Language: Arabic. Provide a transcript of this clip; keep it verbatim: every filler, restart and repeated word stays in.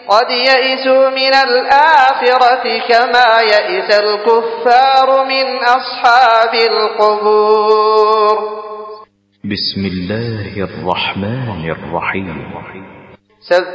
قد يئسوا من الآخرة كما يئس الكفار من أصحاب القبور. بسم الله الرحمن الرحيم.